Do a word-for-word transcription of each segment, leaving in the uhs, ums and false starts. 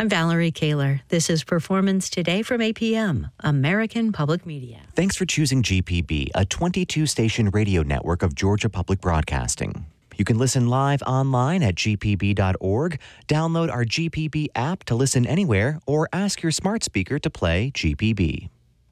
I'm Valerie Kaler. This is Performance Today from A P M, American Public Media. Thanks for choosing G P B, a twenty-two station radio network of Georgia Public Broadcasting. You can listen live online at g p b dot org, download our G P B app to listen anywhere, or ask your smart speaker to play G P B.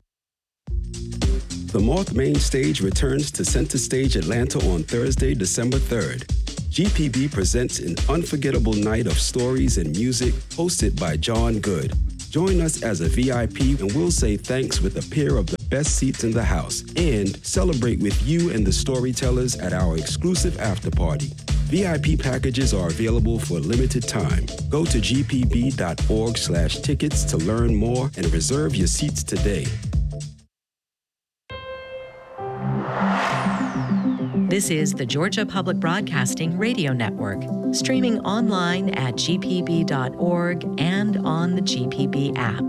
The Moth Main Stage returns to Center Stage Atlanta on Thursday, December third. G P B presents an unforgettable night of stories and music hosted by John Good. Join us as a V I P and we'll say thanks with a pair of the best seats in the house and celebrate with you and the storytellers at our exclusive after party. V I P packages are available for a limited time. Go to g p b dot org slash tickets to learn more and reserve your seats today. This is the Georgia Public Broadcasting Radio Network, streaming online at g p b dot org and on the G P B app.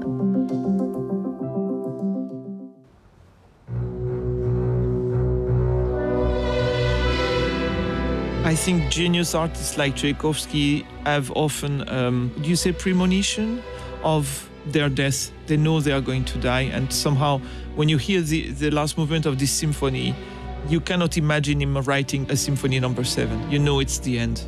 I think genius artists like Tchaikovsky have often, um, do you say premonition of their death? They know they are going to die, and somehow when you hear the, the last movement of this symphony, you cannot imagine him writing a symphony number seven. You know it's the end.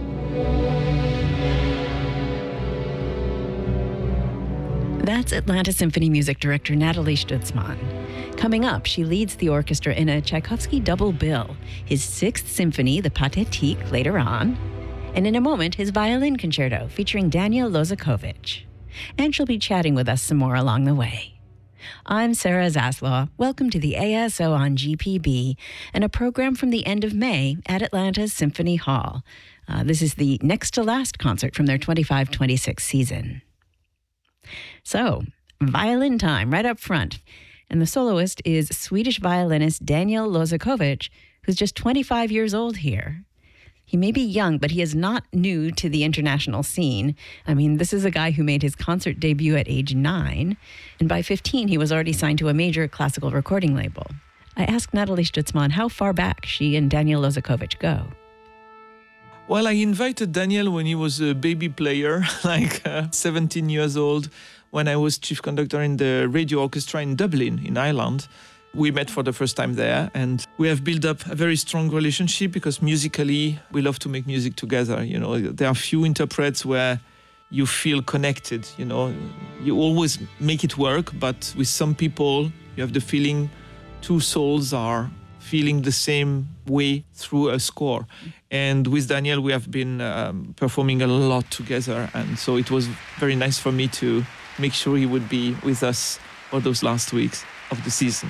That's Atlanta Symphony Music Director Natalie Stutzman. Coming up, she leads the orchestra in a Tchaikovsky double bill, his sixth symphony, the Pathétique, later on, and in a moment, his violin concerto featuring Daniel Lozakovich. And she'll be chatting with us some more along the way. I'm Sarah Zaslaw. Welcome to the A S O on G P B and a program from the end of May at Atlanta's Symphony Hall. Uh, this is the next to last concert from their twenty-five twenty-six season. So, violin time right up front. And the soloist is Swedish violinist Daniel Lozakovich, who's just twenty-five years old here. He may be young, but he is not new to the international scene. I mean, this is a guy who made his concert debut at age nine, and by fifteen, he was already signed to a major classical recording label. I asked Natalie Stutzman how far back she and Daniel Lozakovich go. Well, I invited Daniel when he was a baby player, like uh, seventeen years old, when I was chief conductor in the radio orchestra in Dublin, in Ireland. We met for the first time there, and we have built up a very strong relationship because musically, we love to make music together. You know, there are few interprets where you feel connected, you know. You always make it work, but with some people, you have the feeling two souls are feeling the same way through a score. And with Daniel, we have been um, performing a lot together, and so it was very nice for me to make sure he would be with us for those last weeks of the season.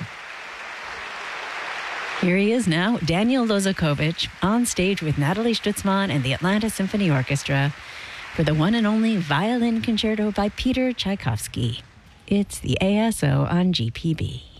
Here he is now, Daniel Lozakovich, on stage with Natalie Stutzman and the Atlanta Symphony Orchestra for the one and only violin concerto by Peter Tchaikovsky. It's the A S O on G P B.